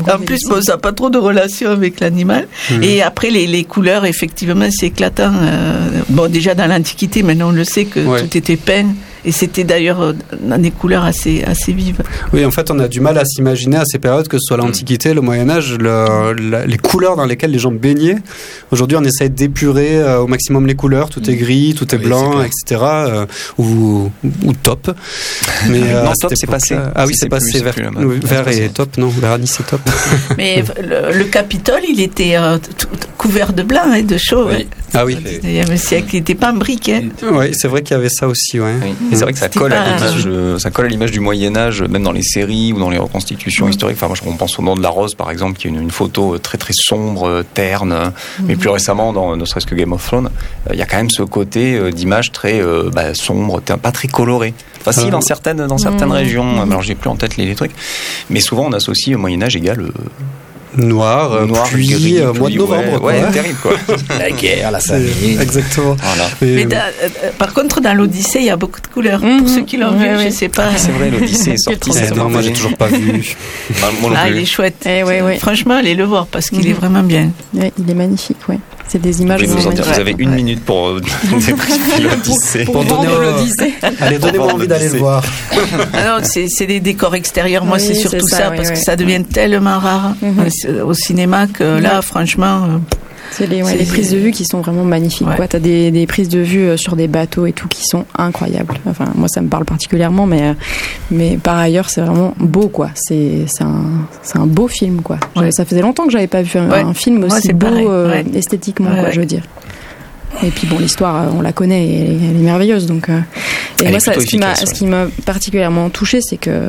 En plus, bon, ça n'a pas trop de relation avec l'animal. Et après, les couleurs, effectivement, c'est éclatant. Bon, déjà dans l'Antiquité, maintenant on le sait que tout était peint. Et c'était d'ailleurs dans des couleurs assez vives. Oui, en fait, on a du mal à s'imaginer à ces périodes, que ce soit l'Antiquité, le Moyen-Âge, les couleurs dans lesquelles les gens baignaient. Aujourd'hui, on essaie d'épurer au maximum les couleurs. Tout est gris, tout est blanc, etc. Ou top. Mais non, top, c'est passé. Ah oui, c'est passé. Vert et top, non. Vernis, c'est top. Mais le Capitole, il était couvert de blanc, de chaux. Oui. Ah oui. Au XIXe siècle, il n'était pas en brique. Oui, c'est vrai qu'il y avait ça aussi. Ouais. Oui. Et c'est vrai que ça colle à l'image du Moyen-Âge, même dans les séries ou dans les reconstitutions historiques. Enfin, moi, on pense au Nom de la Rose, par exemple, qui est une photo très très sombre, terne. Mais plus récemment, ne serait-ce que Game of Thrones, il y a quand même ce côté d'image très sombre, pas très coloré. Facile dans certaines régions. Alors, j'ai plus en tête les trucs. Mais souvent, on associe au Moyen-Âge égal. Noir, pluie, gris, mois de novembre. Ouais, terrible quoi. La guerre, la famine. Exactement. Voilà. Mais par contre, dans l'Odyssée, il y a beaucoup de couleurs. Pour ceux qui l'ont vu, je sais pas. C'est vrai, l'Odyssée est sortie. Non, moi j'ai toujours pas vu. Il est chouette. Franchement, allez le voir parce qu'il est vraiment bien. Ouais, il est magnifique, ouais. C'est des images. Vous avez une minute pour débriefer l'Odyssée. Pour vendre l'Odyssée. Allez, donnez-moi envie d'aller le voir. Alors, c'est des décors extérieurs. Moi, c'est surtout ça, parce que ça devient tellement rare au cinéma que là, franchement. C'est les prises de vue qui sont vraiment magnifiques. Ouais. T'as des prises de vue sur des bateaux et tout qui sont incroyables. Enfin, moi, ça me parle particulièrement, mais par ailleurs, c'est vraiment beau, quoi. C'est un beau film, quoi. Ouais. Ça faisait longtemps que j'avais pas vu un film aussi beau esthétiquement, quoi, je veux dire. Et puis bon, l'histoire, on la connaît, et elle est merveilleuse. Donc, et moi, ce qui m'a particulièrement touchée, c'est que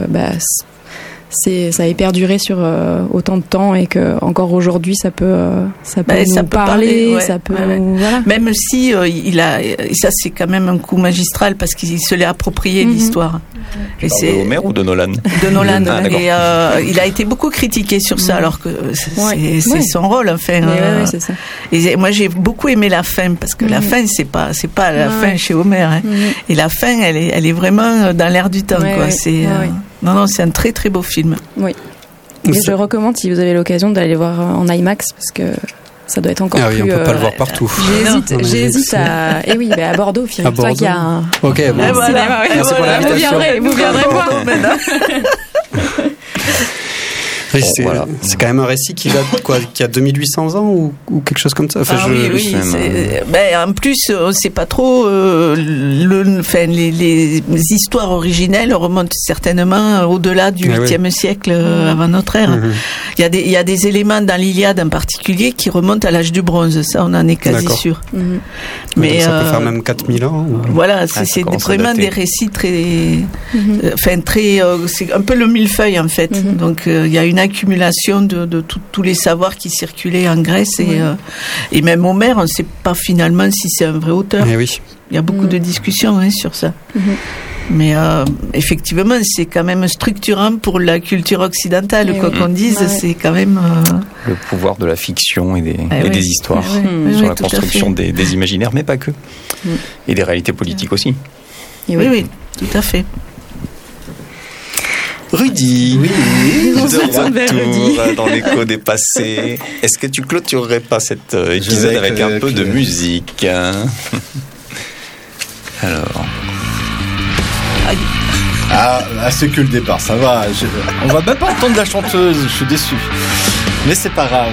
ça a perduré sur autant de temps et que encore aujourd'hui ça peut nous parler, ça peut voilà. Même si ça c'est quand même un coup magistral parce qu'il se l'est approprié l'histoire. Et c'est de Homer ou de Nolan? De Nolan. Et il a été beaucoup critiqué sur ça alors que c'est son rôle enfin. C'est ça. Et moi j'ai beaucoup aimé la fin parce que la fin c'est pas la fin chez Homer hein. Et la fin elle est vraiment dans l'air du temps quoi. C'est Non, c'est un très très beau film. Oui. Et je recommande si vous avez l'occasion d'aller voir en IMAX parce que ça doit être encore plus. Ah oui, on peut pas le voir partout. J'hésite à. Eh oui, à Bordeaux, figure-toi qu'il y a un. Ok, bon. Cinéma, merci pour l'invitation. Vous viendrez voir. C'est quand même un récit qui a 2800 ans ou quelque chose comme ça. Enfin, oui. En plus, on ne sait pas trop. Les histoires originelles remontent certainement au-delà du 8e siècle avant notre ère. Il y a des éléments dans l'Iliade en particulier qui remontent à l'âge du bronze. Ça, on en est quasi sûr. Mais ça peut faire même 4000 ans. Voilà, c'est vraiment des récits très. C'est un peu le millefeuille en fait. Donc il y a une accumulation de tous les savoirs qui circulaient en Grèce et même Homère, on ne sait pas finalement si c'est un vrai auteur. Oui. Il y a beaucoup de discussions sur ça. Mais effectivement, c'est quand même structurant pour la culture occidentale. Quoi qu'on dise, c'est quand même... Le pouvoir de la fiction et des histoires sur la construction des imaginaires, mais pas que. Et des réalités politiques aussi. Oui, tout à fait. Rudy, de retour dans l'écho des passés. Est-ce que tu clôturerais pas cet épisode avec un peu de musique Alors... c'est que le départ, ça va. On va même pas entendre la chanteuse, je suis déçu. Mais c'est pas grave.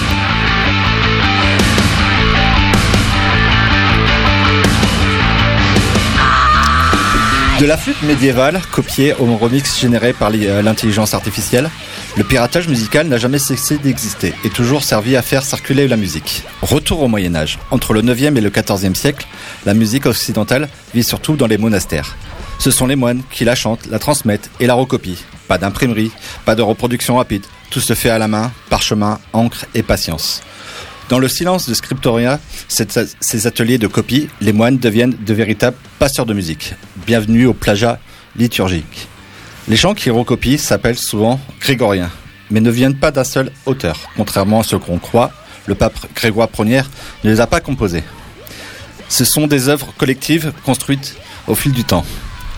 De la flûte médiévale, copiée au remix généré par l'intelligence artificielle, le piratage musical n'a jamais cessé d'exister et toujours servi à faire circuler la musique. Retour au Moyen-Âge. Entre le 9e et le 14e siècle, la musique occidentale vit surtout dans les monastères. Ce sont les moines qui la chantent, la transmettent et la recopient. Pas d'imprimerie, pas de reproduction rapide. Tout se fait à la main, parchemin, encre et patience. Dans le silence de Scriptoria, ces ateliers de copie, les moines deviennent de véritables passeurs de musique. Bienvenue au plagiat liturgique. Les chants qu'ils recopient s'appellent souvent grégoriens, mais ne viennent pas d'un seul auteur. Contrairement à ce qu'on croit, le pape Grégoire Ier ne les a pas composés. Ce sont des œuvres collectives construites au fil du temps.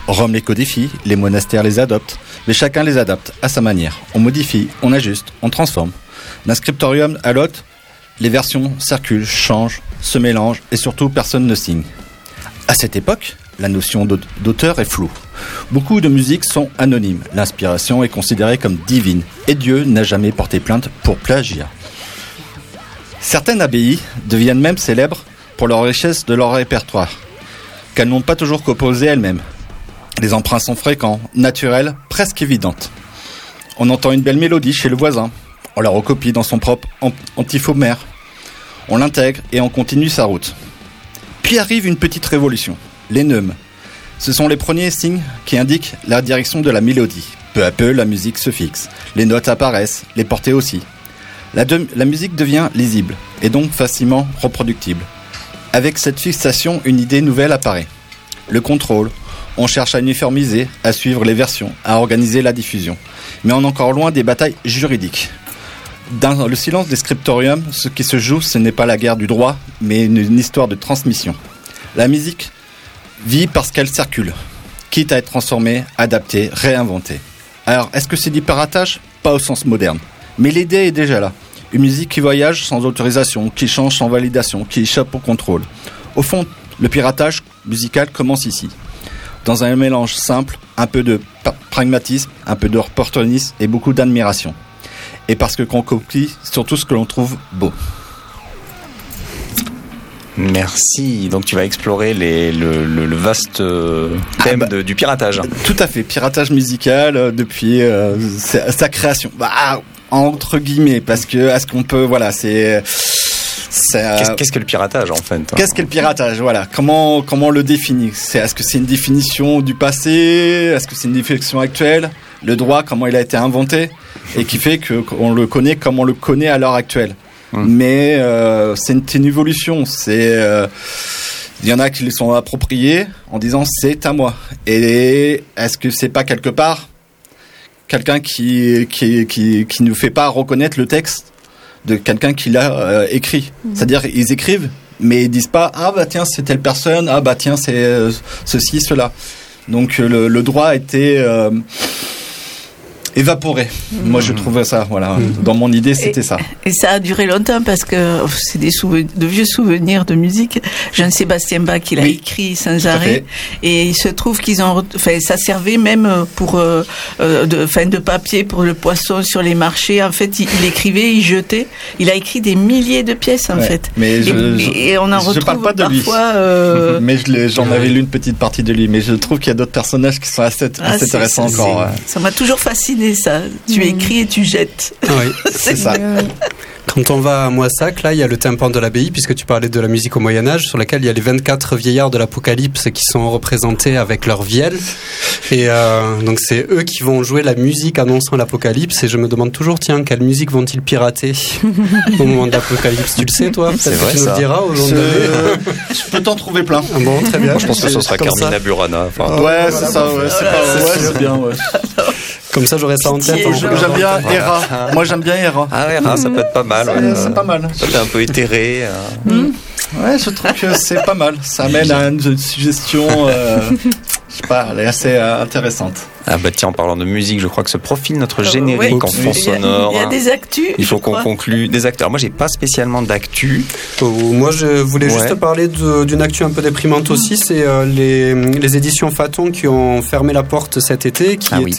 Rome les codifie, les monastères les adoptent, mais chacun les adapte à sa manière. On modifie, on ajuste, on transforme. D'un scriptorium à l'autre, les versions circulent, changent, se mélangent et surtout personne ne signe. À cette époque, la notion d'auteur est floue. Beaucoup de musiques sont anonymes. L'inspiration est considérée comme divine et Dieu n'a jamais porté plainte pour plagiat. Certaines abbayes deviennent même célèbres pour la richesse de leur répertoire, qu'elles n'ont pas toujours composé elles-mêmes. Les emprunts sont fréquents, naturels, presque évidentes. On entend une belle mélodie chez le voisin, on la recopie dans son propre antiphomère, on l'intègre et on continue sa route. Puis arrive une petite révolution, les neumes. Ce sont les premiers signes qui indiquent la direction de la mélodie. Peu à peu, la musique se fixe, les notes apparaissent, les portées aussi. La musique devient lisible et donc facilement reproductible. Avec cette fixation, une idée nouvelle apparaît. Le contrôle. On cherche à uniformiser, à suivre les versions, à organiser la diffusion. Mais on est encore loin des batailles juridiques. Dans le silence des scriptoriums, ce qui se joue, ce n'est pas la guerre du droit, mais une histoire de transmission. La musique vit parce qu'elle circule, quitte à être transformée, adaptée, réinventée. Alors, est-ce que c'est du piratage ? Pas au sens moderne. Mais l'idée est déjà là. Une musique qui voyage sans autorisation, qui change sans validation, qui échappe au contrôle. Au fond, le piratage musical commence ici. Dans un mélange simple, un peu de pragmatisme, un peu d'opportunisme et beaucoup d'admiration. Et parce que qu'on copie surtout ce que l'on trouve beau. Merci. Donc tu vas explorer le vaste thème du piratage. Tout à fait. Piratage musical depuis sa création. Entre guillemets, parce que est-ce qu'on peut, voilà, Qu'est-ce que le piratage en fait ? Qu'est-ce que le piratage ? Voilà, comment on le définit ? Est-ce que c'est une définition du passé ? Est-ce que c'est une définition actuelle ? Le droit, comment il a été inventé et qui fait qu'on le connaît comme on le connaît à l'heure actuelle. Mais c'est une évolution. Il y en a qui les sont appropriés en disant c'est à moi. Et est-ce que c'est pas quelque part quelqu'un qui ne fait pas reconnaître le texte de quelqu'un qui l'a écrit. C'est-à-dire, ils écrivent, mais ils disent pas, ah bah tiens, c'est telle personne, ah bah tiens, c'est ceci, cela. Donc, le droit a été évaporé. Moi, je trouvais ça, voilà. Dans mon idée, c'était ça. Et ça a duré longtemps parce que c'est de vieux souvenirs de musique. Jean-Sébastien Bach, il a écrit sans arrêt. Et il se trouve qu'ils ont, ça servait même pour, de papier pour le poisson sur les marchés. En fait, il écrivait, il jetait. Il a écrit des milliers de pièces, en fait. Mais et on en retrouve parle pas de parfois, lui. Mais j'en avais lu une petite partie de lui. Mais je trouve qu'il y a d'autres personnages qui sont assez intéressants encore. Ça m'a toujours fasciné. Ça, tu écris et tu jettes. Oui, c'est ça. Quand on va à Moissac, là, il y a le tympan de l'abbaye, puisque tu parlais de la musique au Moyen-Âge, sur laquelle il y a les 24 vieillards de l'Apocalypse qui sont représentés avec leurs vielles. Et donc, c'est eux qui vont jouer la musique annonçant l'Apocalypse. Et je me demande toujours, tiens, quelle musique vont-ils pirater au moment de l'Apocalypse ? Tu le sais, toi ? C'est vrai, tu ça. nous le diras au long de Je peux t'en trouver plein. Bon, très bien. Moi, je pense que ce sera Carmina Burana. Ouais, c'est ça. Ouais, c'est bien. Ouais. Comme ça, j'aurais ça en tête. J'aime bien Hera. Moi, j'aime bien Hera. Ah, Hera, ça peut être pas mal. C'est pas mal. Ça fait un peu éthéré. Ouais, je trouve que c'est pas mal. Ça amène à une suggestion, je sais pas, elle est assez intéressante. Ah bah tiens, en parlant de musique, je crois que se profile notre générique en fond sonore. Il y a des actus. Il faut qu'on conclue des actus. Alors moi, j'ai pas spécialement d'actu. Moi, je voulais juste parler d'une actu un peu déprimante aussi. C'est les éditions Faton qui ont fermé la porte cet été,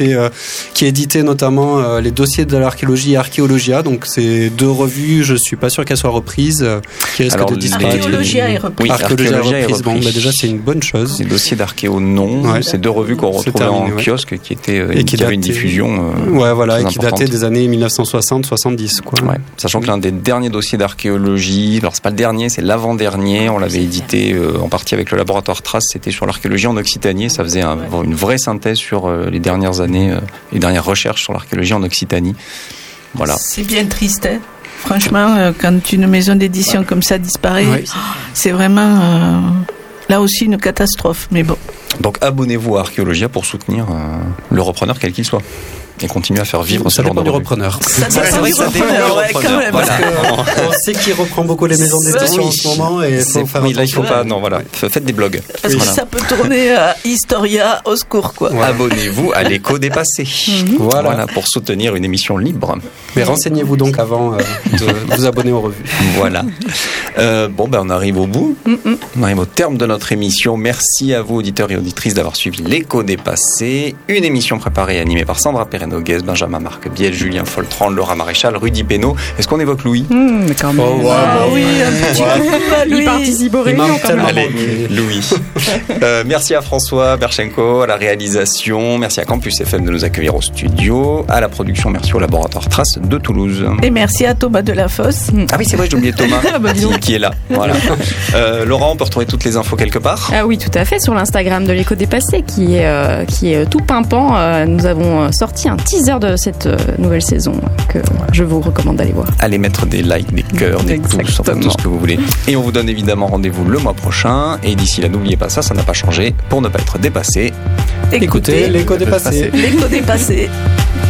qui éditaient notamment les dossiers de l'archéologie et Archéologia. Donc, c'est deux revues. Je suis pas sûr qu'elles soient reprises, qui risquent de disparaître. Archéologia est reprise. Oui, Archéologia est reprise. Bon, bah déjà, c'est une bonne chose. Les dossiers d'archéo, non. Ouais. C'est deux revues qu'on retrouvait en kiosque, qui avait une diffusion. Et qui datait des années 1960-70, quoi. Ouais. Sachant que l'un des derniers dossiers d'archéologie, alors c'est pas le dernier, c'est l'avant-dernier, on l'avait édité en partie avec le laboratoire Trace, c'était sur l'archéologie en Occitanie, ça faisait une vraie synthèse sur les dernières années, les dernières recherches sur l'archéologie en Occitanie. Voilà. C'est bien triste, hein. Franchement, quand une maison d'édition comme ça disparaît, c'est vraiment là aussi une catastrophe, mais bon. Donc abonnez-vous à Archéologia pour soutenir le repreneur quel qu'il soit. et continuer à faire vivre ce genre de du repreneur. C'est vrai que ça dépend du repreneur. Parce qu'on sait qu'il reprend beaucoup les maisons d'édition en ce moment et il faut pas. Non, voilà. Faites des blogs. Parce que ça peut tourner à Historia, au secours, quoi. Voilà. Abonnez-vous à l'Écho dépassé. Voilà, pour soutenir une émission libre. Mais renseignez-vous donc avant de vous abonner aux revues. Voilà. On arrive au bout. On arrive au terme de notre émission. Merci à vous, auditeurs et auditrices, d'avoir suivi l'Écho dépassé. Une émission préparée et animée par Sandra Perret-Noguès, Benjamin Marc-Biel, Julien Foltran, Laura Maréchal, Rudy Pénaud. Est-ce qu'on évoque Louis? Mais quand même. Oui, un petit coup à lui. Il participe aux réunions quand même. Allez, Louis. Merci à François Berchenko à la réalisation. Merci à Campus FM de nous accueillir au studio. À la production, merci au laboratoire Trace de Toulouse. Et merci à Thomas Delafosse. Ah oui, c'est vrai, j'ai oublié Thomas qui est là. Voilà. Laurent, on peut retrouver toutes les infos quelque part? Ah oui, tout à fait, sur l'Instagram de l'Écho dépassé qui est tout pimpant. Nous avons sorti un teaser de cette nouvelle saison que je vous recommande d'aller voir. Allez mettre des likes, des cœurs, des pouces, enfin tout ce que vous voulez. Et on vous donne évidemment rendez-vous le mois prochain. Et d'ici là, n'oubliez pas ça n'a pas changé. Pour ne pas être dépassé, écoutez l'Écho dépassé. L'Écho dépassé.